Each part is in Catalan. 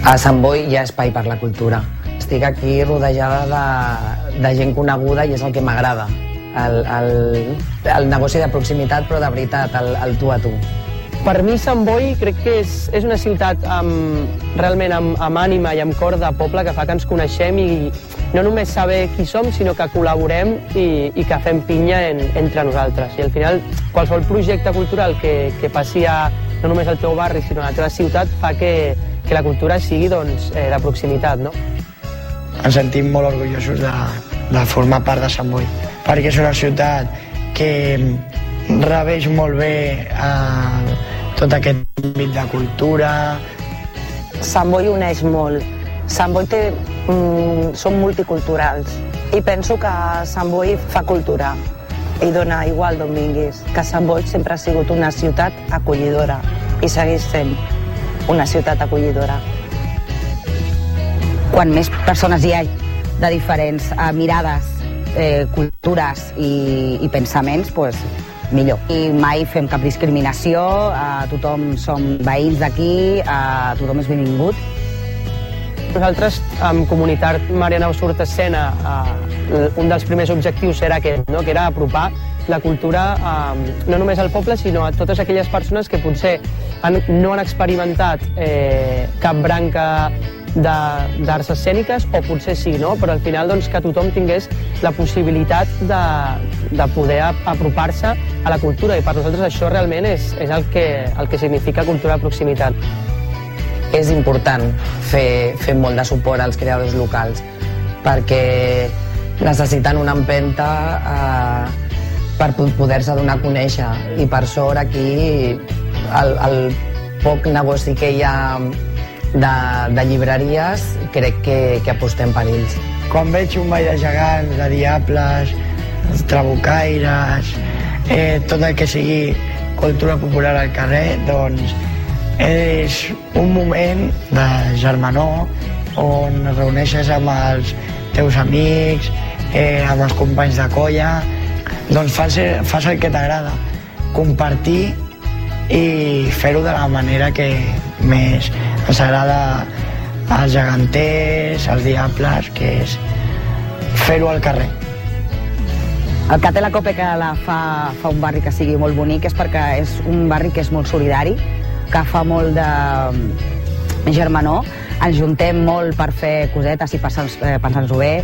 A Sant Boi hi ha espai per la cultura. Estic aquí rodejada de gent coneguda i és el que m'agrada. El negoci de proximitat, però de veritat, el tu a tu. Per mi Sant Boi crec que és una ciutat realment amb ànima i amb cor de poble que fa que ens coneixem i no només saber qui som, sinó que col·laborem i que fem pinya entre nosaltres. I al final, qualsevol projecte cultural que passi no només al teu barri, sinó a la teva ciutat, fa que la cultura sigui de proximitat, no? Ens sentim molt orgullosos de formar part de Sant Boi, perquè és una ciutat que rebeix molt bé tot aquest àmbit de cultura. Sant Boi uneix molt. Sant Boi som multiculturals i penso que Sant Boi fa cultura i dona igual d'on vinguis, que Sant Boi sempre ha sigut una ciutat acollidora i segueix sent una ciutat acollidora. Quan més persones hi ha de diferents mirades, cultures i pensaments, doncs millor. I mai fem cap discriminació, tothom som veïns d'aquí, tothom és benvingut. Nosaltres, amb Comunitat Marianao Surt Escena, un dels primers objectius era aquest, que era apropar la cultura no només al poble, sinó a totes aquelles persones que potser no han experimentat cap branca d'arts escèniques, o potser sí, però al final que tothom tingués la possibilitat de poder apropar-se a la cultura, i per nosaltres això realment és el que significa cultura de proximitat. És important fer molt de suport als creadors locals, perquè necessiten una empenta per poder-se donar a conèixer, i per sort aquí el poc negoci que hi ha de llibreries crec que apostem per ells. Quan veig un ball de gegants, de diables, trabucaires, tot el que sigui cultura popular al carrer, doncs és un moment de germanor on et reuneixes amb els teus amics, amb els companys de colla, doncs fas el que t'agrada, compartir i fer-ho de la manera que més ens agrada als geganters, als diables, que és fer-ho al carrer. El que té la Cope que fa un barri que sigui molt bonic és perquè és un barri que és molt solidari, que fa molt de germanor, ens juntem molt per fer cosetes i pensar-nos-ho bé,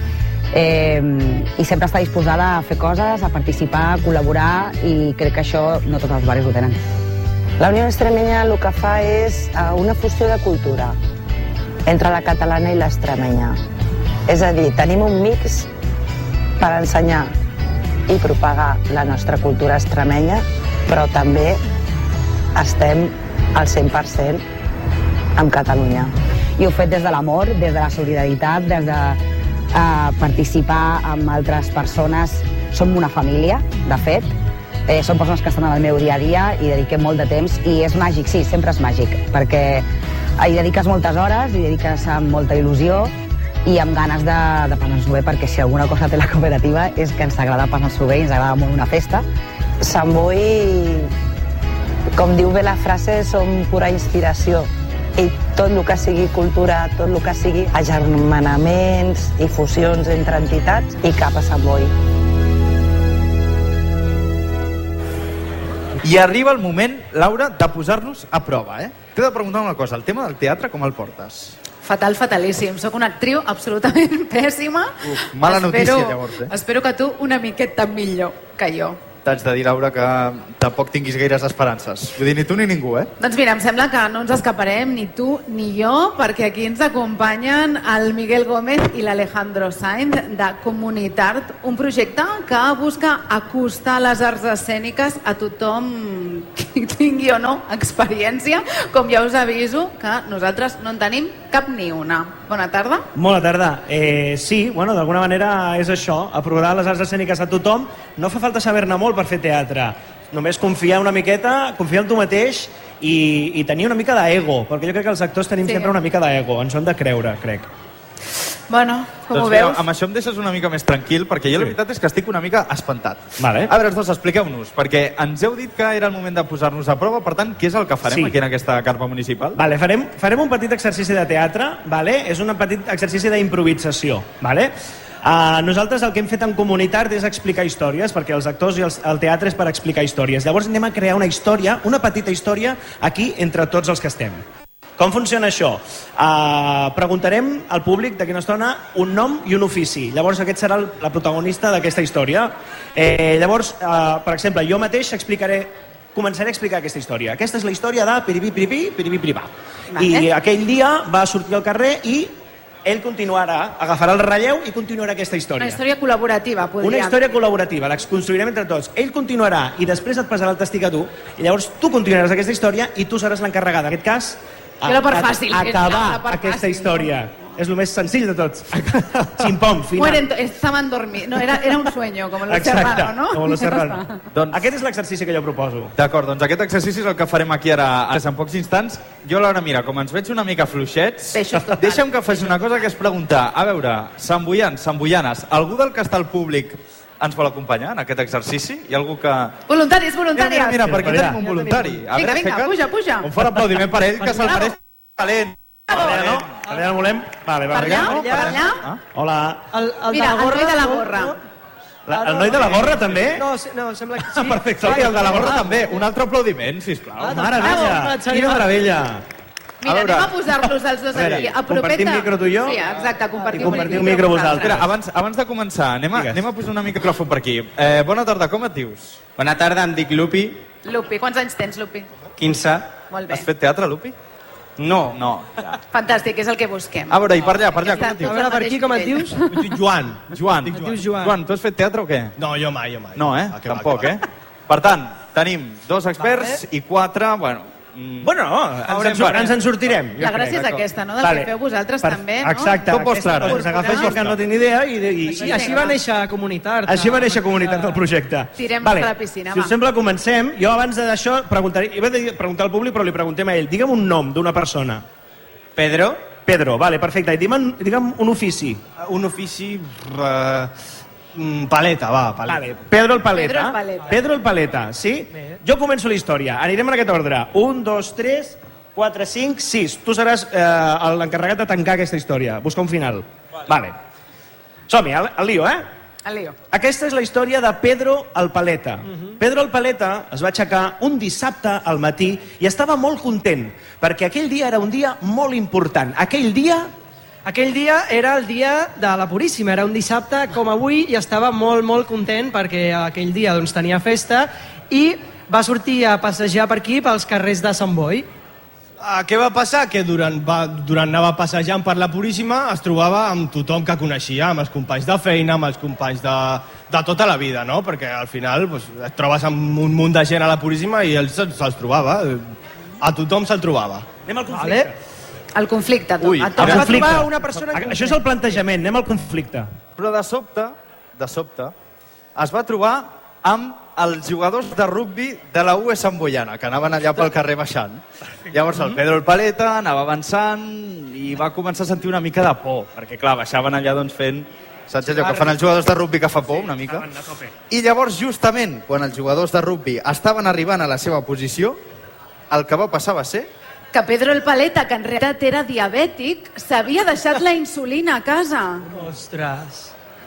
i sempre està disposada a fer coses, a participar, a col·laborar, i crec que això no tots els barris ho tenen. La Unió Extremenya el que fa és una fusió de cultura entre la catalana i l'extremenya. És a dir, tenim un mix per ensenyar i propagar la nostra cultura extremenya, però també estem al 100% amb Catalunya. I ho he fet des de l'amor, des de la solidaritat, des de participar amb altres persones. Som una família, de fet. Són persones que estan en el meu dia a dia i dediquem molt de temps, i és màgic, sí, sempre és màgic, perquè hi dediques moltes hores, hi dediques amb molta il·lusió i amb ganes de passar-nos-ho bé, perquè si alguna cosa té la cooperativa és que ens agrada passar-nos-ho bé i ens agrada molt una festa. Sant Boi, com diu bé la frase, som pura inspiració, i tot el que sigui cultura, tot el que sigui agermanaments i fusions entre entitats, i cap a Sant Boi. I arriba el moment, Laura, de posar-nos a prova, T'he de preguntar una cosa, el tema del teatre com el portes? Fatal, fatalíssim. Soc una actriu absolutament pèssima. Mala notícia, llavors, Espero que tu una miqueta millor que jo. T'haig de dir, Laura, que tampoc tinguis gaires esperances. Vull dir, ni tu ni ningú, Doncs mira, em sembla que no ens escaparem, ni tu ni jo, perquè aquí ens acompanyen el Miguel Gómez i l'Alejandro Sainz de Comunitart, un projecte que busca acostar les arts escèniques a tothom que tingui o no experiència, com ja us aviso que nosaltres no en tenim cap ni una. Bona tarda. Bona tarda. Sí, bueno, d'alguna manera és això, aprovar les arts escèniques a tothom. No fa falta saber-ne molt per fer teatre. Només confiar una miqueta, confiar en tu mateix i tenir una mica d'ego, perquè jo crec que els actors tenim sempre una mica d'ego, ens ho hem de creure, crec. Bueno, com ho Doncs veus? mira, amb això em deixes una mica més tranquil, perquè jo la veritat és que estic una mica espantat. Vale. A veure, els dos, expliqueu-nos, perquè ens heu dit que era el moment de posar-nos a prova, per tant, què és el que farem aquí en aquesta carpa municipal? Vale, farem un petit exercici de teatre, vale? És un petit exercici d'improvisació. Vale? Nosaltres el que hem fet en comunitat és explicar històries, perquè els actors i el teatre és per explicar històries. Llavors anem a crear una història, una petita història, aquí entre tots els que estem. Com funciona això? Preguntarem al públic d'aquí una estona un nom i un ofici. Llavors aquest serà la protagonista d'aquesta història. Llavors, per exemple, jo mateix començaré a explicar aquesta història. Aquesta és la història de Piripí-Piripí-Piripí-Piripà. I aquell dia va sortir al carrer i ell continuarà, agafarà el relleu i continuarà aquesta història. Una història col·laborativa, podríem. Una història col·laborativa, l'exconstruirem entre tots. Ell continuarà i després et passarà el testic a tu i llavors tu continuaràs aquesta història i tu seràs l'encarregada. En aquest cas, la part fàcil. acabar aquesta història. És el més senzill de tots. Ximpom, final. Estaven dormint. No, era un sueño, com el Serrano, ¿no? Com el Serrano. Doncs aquest és l'exercici que jo proposo. D'acord, doncs aquest exercici és el que farem aquí ara en pocs instants. Jo, Laura, mira, com ens veig una mica fluixets, deixa'm que faci una cosa que és preguntar. A veure, samboians, samboianes, algú del que està al públic ens vol acompanyar en aquest exercici? Hi ha algú que... Voluntaris, voluntàries. Mira, per aquí tenim un voluntari. Vinga, puja. Un fort aplaudiment per ell, que se'l mereix talent. Allà no volem? Vale, per allà? Hola. Mira, el noi de la gorra. El noi de la gorra, també? No, sembla que sí. Perfecte, i el de la gorra també. Un altre aplaudiment, sisplau. Meravella, quina meravella. Mira, anem a posar-los els dos aquí. Compartim micro tu i jo? Sí, exacte, compartiu micro vosaltres. Abans de començar, anem a posar una mica micròfon per aquí. Bona tarda, com et dius? Bona tarda, em dic Lupi. Lupi, quants anys tens, Lupi? 15. Molt bé. Has fet teatre, Lupi? No. Fantàstic, és el que busquem. A veure, i per allà, com et dius? A veure, per aquí, com et dius? Em dic Joan. Joan, tu has fet teatre o què? No, jo mai. No, tampoc, Per tant, tenim 2 experts i 4, Bueno, ens en sortirem. La gràcia és aquesta, no? Del que feu vosaltres també, no? Exacte. Com vols treure? Us agafeu que no tinc idea i... Així va néixer Comunitat. Així va néixer Comunitat del projecte. Tirem a la piscina, si us sembla, comencem. Jo abans d'això iba a preguntar al públic, però li preguntem a ell. Digue'm un nom d'una persona. Pedro. Pedro, vale, perfecte. I digue'm un ofici. Un ofici... Paleta, va, paleta. Vale. Pedro el Paleta, sí? Jo començo la història. Anirem en aquest ordre. 1, 2, 3, 4, 5, 6. Tu seràs l'encarregat de tancar aquesta història. Busca un final. Vale. Som-hi, el lío, El lío. Aquesta és la història de Pedro el Paleta. Pedro el Paleta es va aixecar un dissabte al matí i estava molt content, perquè aquell dia era un dia molt important. Aquell dia era el dia de la Puríssima, era un dissabte com avui i estava molt, molt content perquè aquell dia tenia festa i va sortir a passejar per aquí, pels carrers de Sant Boi. Què va passar? Que durant anava passejant per la Puríssima es trobava amb tothom que coneixia, amb els companys de feina, amb els companys de tota la vida, no? Perquè al final et trobes amb un munt de gent a la Puríssima i ell se'ls trobava. A tothom se'l trobava. Anem al conflicte. El conflicte. Es va trobar una persona... Això és el plantejament, anem al conflicte. Però de sobte, es va trobar amb els jugadors de rugbi de la UE Samboiana, que anaven allà pel carrer baixant. Llavors el Pedro el Paleta anava avançant i va començar a sentir una mica de por, perquè clar, baixaven allà fent... Saps allò que fan els jugadors de rugbi que fa por, una mica? I llavors, justament, quan els jugadors de rugbi estaven arribant a la seva posició, el que va passar va ser... Que Pedro el Paleta, que en realitat era diabètic, s'havia deixat la insulina a casa. Ostres.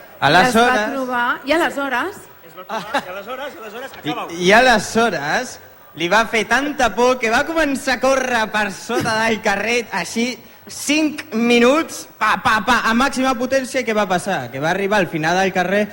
I aleshores li va fer tanta por que va començar a córrer per sota del carrer, així, 5 minuts, a màxima potència. I què va passar? Que va arribar al final del carrer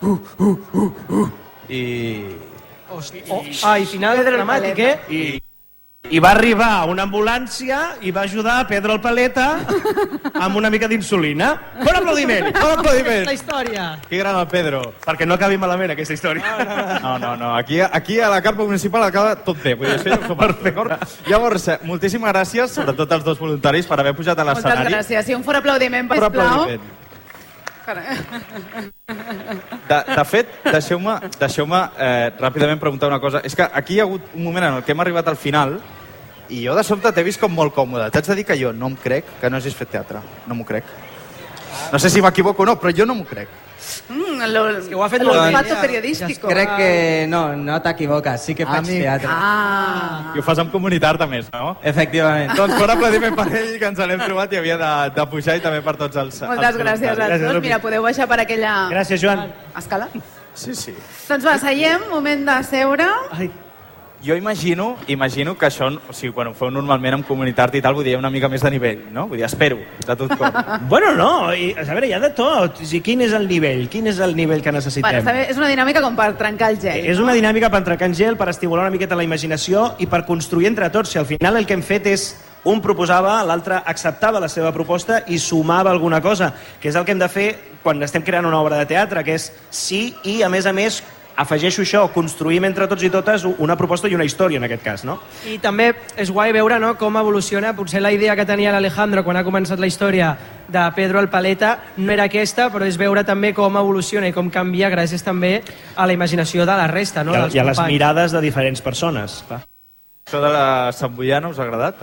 i final dramàtic, I va arribar una ambulància i va ajudar a Pedro el Paleta amb una mica d'insulina. Bon aplaudiment! La història. Que gran el Pedro. Perquè no acabi malament aquesta història. No. Aquí a la carpa municipal acaba tot bé. Vull dir, això ja ho som. Perfecte. Llavors, moltíssimes gràcies, sobretot als dos voluntaris, per haver pujat a l'escenari. Moltes gràcies. I un fort aplaudiment, sisplau. De fet, deixeu-me ràpidament preguntar una cosa. És que aquí hi ha hagut un moment en el que hem arribat al final i jo de sobte t'he vist com molt còmode. T'haig de dir que jo no em crec que no hagis fet teatre. No m'ho crec. No sé si m'equivoco o no, però jo no m'ho crec. És que ho ha fet l'olfato periodístico. Crec que no t'equivoques, sí que faig teatre. I ho fas amb comunitat, a més, no? Efectivament. Doncs fort aplaudiment per ell, que ens l'hem trobat i havia de pujar, i també per tots els... Moltes gràcies a tots. Mira, podeu baixar per aquella... Gràcies, Joan. Escala. Sí. Doncs va, seiem, moment de seure. Jo imagino que això, o sigui, quan ho feu normalment amb comunitat i tal, vull dir, una mica més de nivell, no? Vull dir, espero, de tot com. Bueno, no, a veure, hi ha de tot. Quin és el nivell? Quin és el nivell que necessitem? Bueno, està bé, és una dinàmica com per trencar el gel. És una dinàmica per trencar el gel, per estimular una miqueta la imaginació i per construir entre tots. Si al final el que hem fet és un proposava, l'altre acceptava la seva proposta i sumava alguna cosa, que és el que hem de fer quan estem creant una obra de teatre, que és sí i, a més, afegeixo això, construïm entre tots i totes una proposta i una història, en aquest cas, no? I també és guai veure, no, com evoluciona. Potser la idea que tenia l'Alejandro quan ha començat la història de Pedro el Paleta no era aquesta, però és veure també com evoluciona i com canvia gràcies també a la imaginació de la resta, no? I a les mirades de diferents persones. Clar. Això de la Samboiana us ha agradat?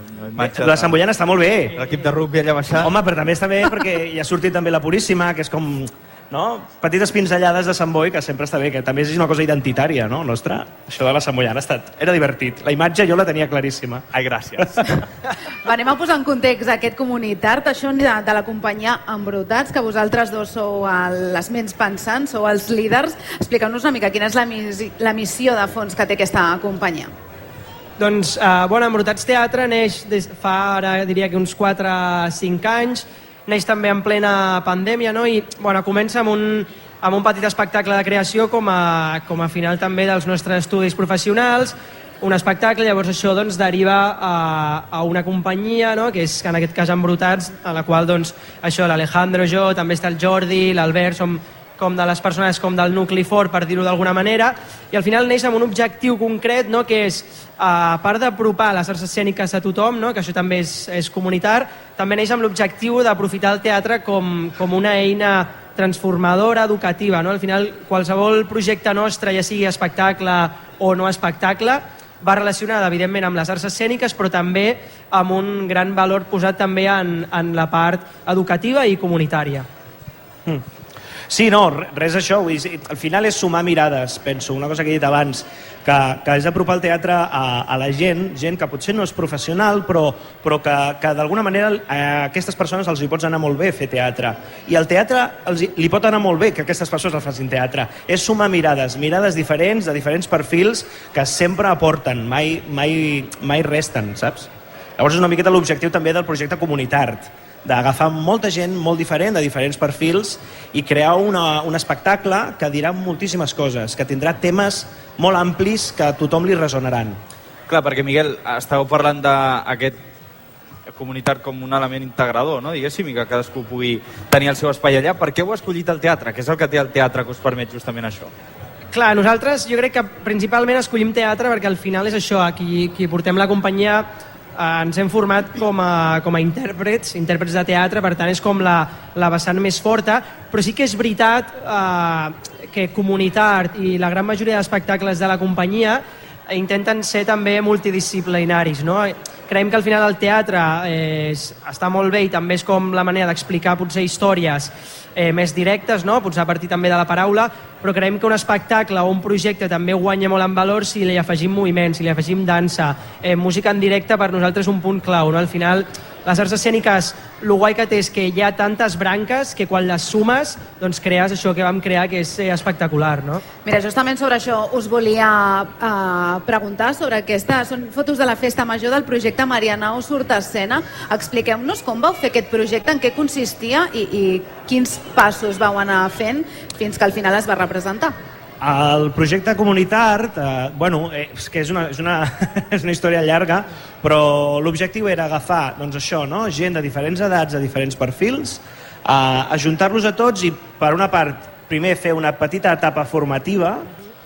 La Samboiana està molt bé. L'equip de rugby allà baixant. Home, però també està bé perquè hi ha sortit també la Puríssima, que és com... No? Petites pinzellades de Sant Boi, que sempre està bé, que també és una cosa identitària, no? Nostra. Això de la Samboiana era divertit. La imatge jo la tenia claríssima. Ai, gràcies. Va, anem a posar en context aquest comunitart, això de la companyia Embrutats, que vosaltres dos sou les ments pensants, sou els líders. Expliqueu-nos una mica quina és la missió de fons que té aquesta companyia. Doncs, Embrutats Teatre neix fa ara, diria que uns 4-5 anys, neix també en plena pandèmia, no? I comença amb un petit espectacle de creació com a final també dels nostres estudis professionals, un espectacle, llavors això doncs, deriva a una companyia, no? Que és en aquest cas Embrutats, a la qual doncs, això l'Alejandro, jo, també està el Jordi, l'Albert, som com de les persones com del nucli fort, per dir-ho d'alguna manera, i al final neix amb un objectiu concret, no? Que és, a part d'apropar les arts escèniques a tothom, no? Que això també és comunitar, també neix amb l'objectiu d'aprofitar el teatre com una eina transformadora, educativa, no? Al final, qualsevol projecte nostre, ja sigui espectacle o no espectacle, va relacionada, evidentment, amb les arts escèniques, però també amb un gran valor posat també en la part educativa i comunitària. Sí, no, res d'això. Al final és sumar mirades, penso. Una cosa que he dit abans, que és apropar el teatre a la gent que potser no és professional, però que d'alguna manera a aquestes persones els hi pot anar molt bé fer teatre. I al teatre li pot anar molt bé que aquestes persones facin teatre. És sumar mirades diferents, de diferents perfils, que sempre aporten, mai resten, saps? Llavors és una miqueta l'objectiu també del projecte Comunitart, d'agafar molta gent molt diferent, de diferents perfils, i crear un espectacle que dirà moltíssimes coses, que tindrà temes molt amplis que a tothom li resonaran. Clar, perquè, Miguel, estàveu parlant d'aquest comunitat com un element integrador, no? Diguéssim, i que cadascú pugui tenir el seu espai allà. Per què heu escollit el teatre? Què és el que té el teatre que us permet justament això? Clar, nosaltres jo crec que principalment escollim teatre perquè al final és això, qui portem la companyia ens hem format com a intèrprets de teatre, per tant és com la vessant més forta, però sí que és veritat que Comunitart i la gran majoria d'espectacles de la companyia intenten ser també multidisciplinaris, no? Creiem que al final el teatre està molt bé i també és com la manera d'explicar potser històries més directes, no? Potser a partir també de la paraula, però creiem que un espectacle o un projecte també guanya molt en valor si li afegim moviment, si li afegim dansa, música en directe per nosaltres és un punt clau, no? Al final les arts escèniques, el guai que té és que hi ha tantes branques que quan les sumes doncs crees això que vam crear, que és espectacular, no? Mira, justament sobre això us volia preguntar sobre són fotos de la festa major del projecte Marianao Surt a Escena. Expliqueu-nos com vau fer aquest projecte, en què consistia i quins passos vau anar fent fins que al final es va representar. El projecte Comunitart, és que és una història llarga, però l'objectiu era agafar doncs això, no? Gent de diferents edats, de diferents perfils, ajuntar-los a tots i, per una part, primer fer una petita etapa formativa,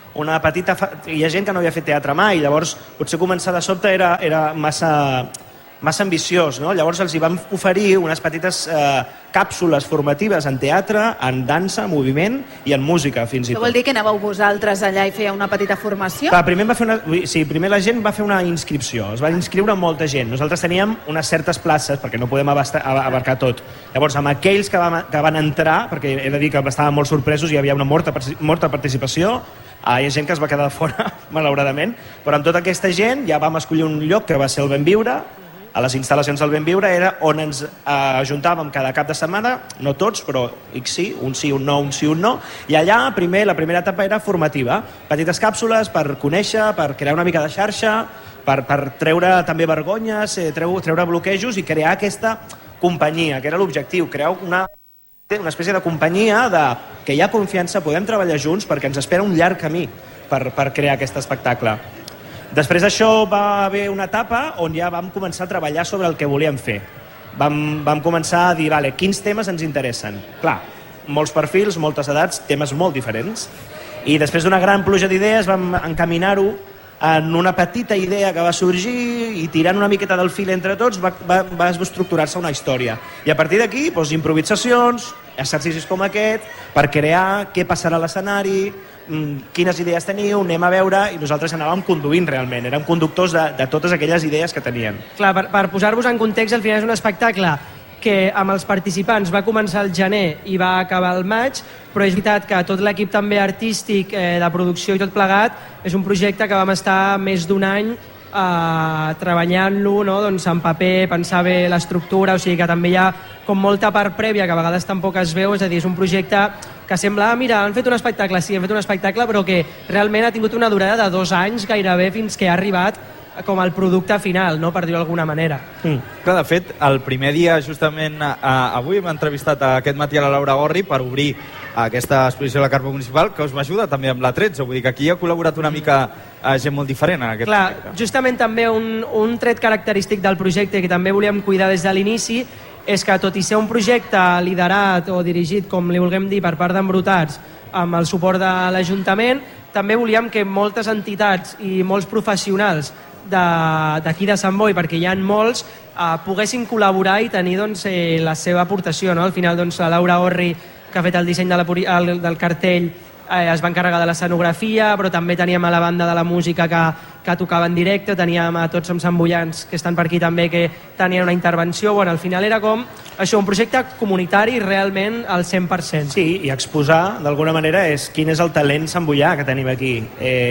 hi ha gent que no havia fet teatre mai, llavors potser començar de sobte era massa massa ambiciós, no? Llavors els hi vam oferir unes petites càpsules formatives en teatre, en dansa, en moviment i en música, fins i tot. Això vol dir que anàveu vosaltres allà i fèieu una petita formació? Clar, primer la gent va fer una inscripció, es va inscriure molta gent. Nosaltres teníem unes certes places, perquè no podem abarcar tot. Llavors, amb aquells que van entrar, perquè he de dir que estàvem molt sorpresos, hi havia una morta participació, hi ha gent que es va quedar fora, malauradament, però amb tota aquesta gent ja vam escollir un lloc que va ser el Benviure. A les instal·lacions del Benviure era on ens ajuntàvem cada cap de setmana, no tots, però sí, un sí, un no, un sí, un no, i allà la primera etapa era formativa, petites càpsules per conèixer, per crear una mica de xarxa, per treure també vergonyes, treure bloquejos i crear aquesta companyia, que era l'objectiu, crear una espècie de companyia que hi ha confiança, podem treballar junts perquè ens espera un llarg camí per crear aquest espectacle. Després d'això va haver una etapa on ja vam començar a treballar sobre el que volíem fer. Vam començar a dir, vale, quins temes ens interessen? Clar, molts perfils, moltes edats, temes molt diferents. I després d'una gran pluja d'idees vam encaminar-ho en una petita idea que va sorgir i tirant una miqueta del fil entre tots va estructurar-se una història. I a partir d'aquí, improvisacions, exercicis com aquest, per crear què passarà a l'escenari, quines idees teniu, anem a veure, i nosaltres anàvem conduint realment, érem conductors de totes aquelles idees que teníem. Clar, per posar-vos en context, al final és un espectacle que amb els participants va començar al gener i va acabar al maig, però és veritat que tot l'equip també artístic, de producció i tot plegat, és un projecte que vam estar més d'un any treballant-lo, no? Doncs en paper, pensar bé l'estructura, o sigui que també hi ha com molta part prèvia que a vegades tampoc es veu, és a dir, és un projecte que sembla, mira, han fet un espectacle, sí, han fet un espectacle, però que realment ha tingut una durada de 2 anys gairebé fins que ha arribat com el producte final, no? Per dir-ho d'alguna manera. Clar, de fet, el primer dia, justament avui hem entrevistat aquest matí a la Laura Gorri per obrir aquesta exposició a la Carpa Municipal, que us va ajudar també amb la 13, vull dir que aquí ha col·laborat una mica gent molt diferent en aquest projecte. Clar, justament també un tret característic del projecte que també volíem cuidar des de l'inici és que, tot i ser un projecte liderat o dirigit, com li vulguem dir, per part d'Embrutats, amb el suport de l'Ajuntament, també volíem que moltes entitats i molts professionals d'aquí de Sant Boi, perquè hi ha molts, poguessin col·laborar i tenir la seva aportació. Al final, la Laura Gorri, que ha fet el disseny del cartell, es va encarregar de l'escenografia, però també teníem a la banda de la música que tocava en directe, teníem a Tots som Santboians, que estan per aquí també, que tenien una intervenció. Al final era com això, un projecte comunitari realment al 100%. Sí, i exposar d'alguna manera quin és el talent santboià que tenim aquí.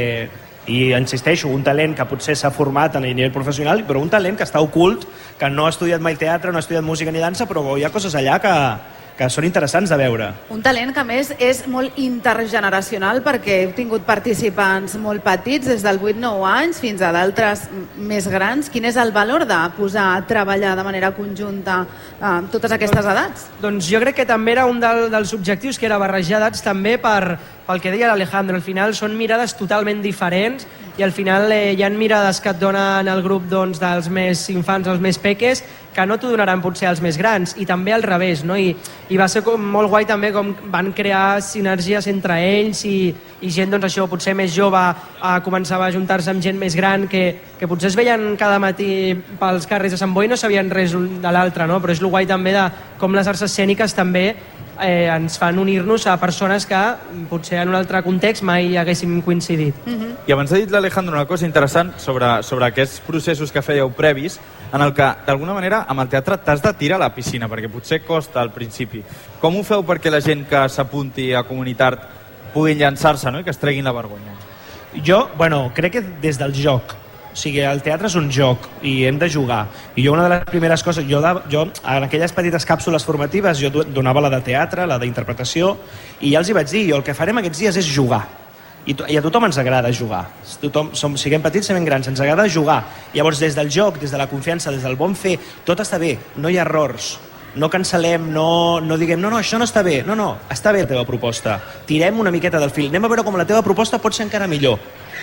I insisteixo, un talent que potser s'ha format a nivell professional, però un talent que està ocult, que no ha estudiat mai teatre, no ha estudiat música ni dansa, però hi ha coses allà que són interessants de veure. Un talent que, a més, és molt intergeneracional, perquè heu tingut participants molt petits, des del 8-9 anys fins a d'altres més grans. Quin és el valor de posar a treballar de manera conjunta totes aquestes edats? Doncs jo crec que també era un dels objectius, que era barrejar edats també pel que deia l'Alejandro. Al final són mirades totalment diferents i al final hi ha mirades que et donen el grup dels més infants, els més peques, que no t'ho donaran potser els més grans, i també al revés, no? I va ser molt guai també com van crear sinergies entre ells i gent, això, potser més jove començava a ajuntar-se amb gent més gran que potser es veien cada matí pels carrers de Sant Boi i no sabien res de l'altre, no? Però és el guai també de com les arts escèniques també ens fan unir-nos a persones que potser en un altre context mai haguéssim coincidit. I abans ha dit l'Alejandro una cosa interessant sobre aquests processos que fèieu previs, en el que, d'alguna manera, amb el teatre t'has de tirar a la piscina, perquè potser costa al principi. Com ho feu perquè la gent que s'apunti a Comunitart pugui llançar-se, no?, i que es treguin la vergonya? Jo, crec que des del joc. O sigui, el teatre és un joc i hem de jugar. I jo una de les primeres coses, jo en aquelles petites càpsules formatives jo donava la de teatre, la d'interpretació, i ja els hi vaig dir, el que farem aquests dies és jugar. I a tothom ens agrada jugar. Siguem petits, siguem grans, ens agrada jugar. Llavors, des del joc, des de la confiança, des del bon fer, tot està bé, no hi ha errors. No cancel·lem, no diguem, no, això no està bé. No, està bé la teva proposta. Tirem una miqueta del fil. Anem a veure com la teva proposta pot ser encara millor.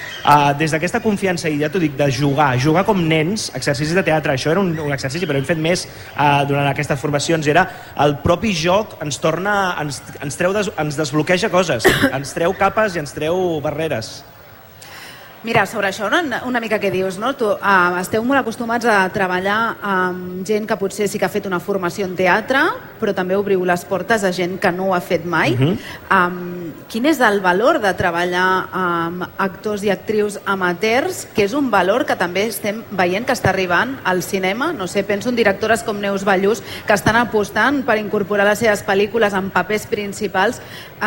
Des d'aquesta confiança, i ja t'ho dic, de jugar com nens, exercicis de teatre, això era un exercici, però hem fet més durant aquestes formacions, era el propi joc ens desbloqueja coses, ens treu capes i ens treu barreres. Mira, sobre això una mica què dius, no? Esteu molt acostumats a treballar amb gent que potser sí que ha fet una formació en teatre, però també obriu les portes a gent que no ho ha fet mai. Quin és el valor de treballar amb actors i actrius amateurs, que és un valor que també estem veient que està arribant al cinema? No sé, penso en directores com Neus Ballús, que estan apostant per incorporar a les seves pel·lícules en papers principals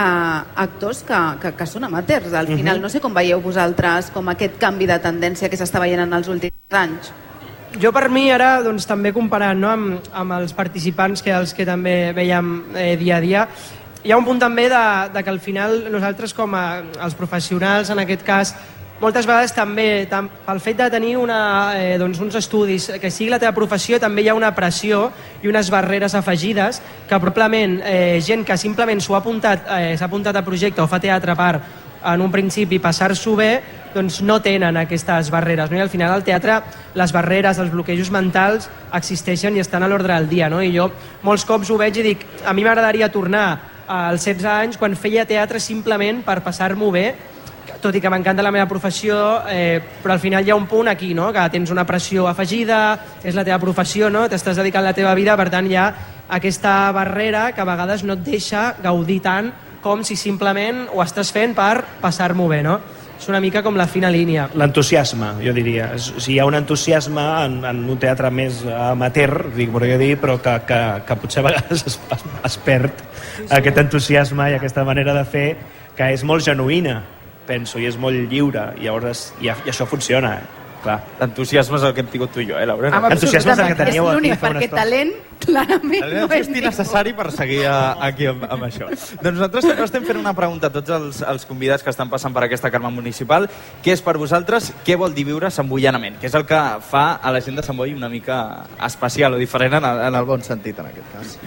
actors que són amateurs. Al final, no sé com veieu vosaltres com aquest canvi de tendència que s'està veient en els últims anys. Jo, per mi, ara, doncs, també comparant amb els participants els que també veiem dia a dia, hi ha un punt també de que al final nosaltres com els professionals, en aquest cas, moltes vegades també, pel fet de tenir uns estudis, que sigui la teva professió, també hi ha una pressió i unes barreres afegides que probablement gent que simplement s'ha apuntat a projecte o fa teatre per, en un principi, passar-s'ho bé, doncs no tenen aquestes barreres, no? I al final al teatre les barreres, els bloquejos mentals existeixen i estan a l'ordre del dia, no? I jo molts cops ho veig i dic, a mi m'agradaria tornar als 16 anys quan feia teatre simplement per passar-m'ho bé, tot i que m'encanta la meva professió, però al final hi ha un punt aquí, no? Que tens una pressió afegida, és la teva professió, no? T'estàs dedicant la teva vida, per tant hi ha aquesta barrera que a vegades no et deixa gaudir tant com si simplement ho estàs fent per passar-m'ho bé, no? És una mica com la fina línia. L'entusiasme, jo diria. Hi ha un entusiasme en un teatre més amateur, però que potser a vegades es perd aquest entusiasme i aquesta manera de fer, que és molt genuïna, penso, i és molt lliure, i llavors això funciona, clar. L'entusiasme és el que hem tingut tu i jo, Laura? L'entusiasme és el que teníeu aquí. És l'únic, perquè talent, clarament, no és necessari per seguir aquí amb això. Doncs nosaltres també estem fent una pregunta a tots els convidats que estan passant per aquesta Carme Municipal, que és per vosaltres, què vol dir viure santboianament? Que és el que fa a la gent de Sant Boi una mica especial o diferent en el bon sentit, en aquest cas.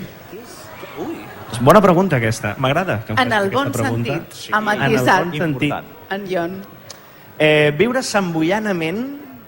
És bona pregunta, aquesta. M'agrada que em en el bon sentit, amatisat. En Jon. Viure santboianament...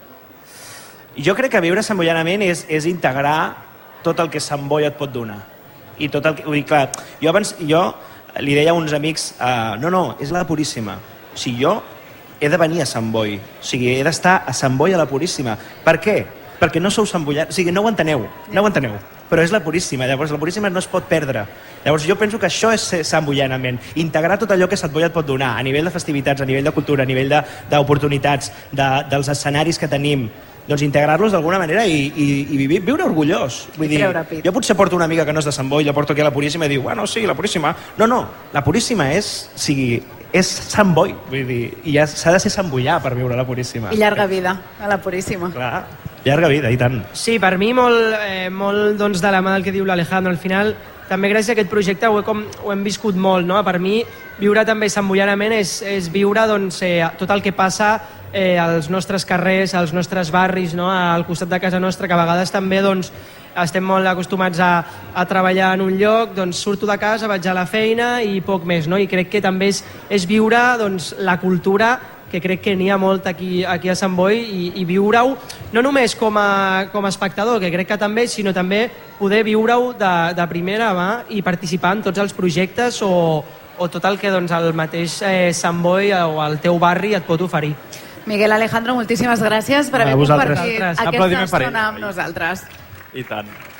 Jo crec que viure santboianament és integrar tot el que Sant Boi et pot donar. I tot el que... Vull dir, clar, jo li deia a uns amics, no, és la Puríssima. O sigui, jo he de venir a Sant Boi. O sigui, he d'estar a Sant Boi a la Puríssima. Per què? Perquè no sou santboians. O sigui, no ho enteneu. Però és la Puríssima. Llavors, la Puríssima no es pot perdre. Llavors, jo penso que això és ser santboianament. Integrar tot allò que Sant Boi et pot donar, a nivell de festivitats, a nivell de cultura, a nivell d'oportunitats, dels escenaris que tenim, doncs integrar-los d'alguna manera i viure orgullós. Vull dir, jo potser porto una amiga que no és de Sant Boi, la porto aquí a la Puríssima i diu, bueno, sí, la Puríssima. No, la Puríssima és Sant Boi, vull dir, i s'ha de ser santboià per viure a la Puríssima. I llarga vida a la Puríssima. Clar, llarga vida, i tant. Sí, per mi molt doncs, de la mà del que diu l'Alejandro. Al final, també gràcies a aquest projecte ho hem viscut molt, no? Per mi, viure també santboianament és viure doncs, tot el que passa als nostres carrers, als nostres barris, no? Al costat de casa nostra, que a vegades també doncs, estem molt acostumats a treballar en un lloc, doncs surto de casa, vaig a la feina i poc més, no? I crec que també és viure doncs, la cultura, que crec que n'hi ha molt aquí a Sant Boi, i viure-ho no només com a espectador, que crec que també, sinó també poder viure-ho de primera mà i participar en tots els projectes o tot el que doncs, el mateix Sant Boi o el teu barri et pot oferir. Miguel, Alejandro, moltíssimes gràcies per haver compartit aquesta estona amb nosaltres. I tant.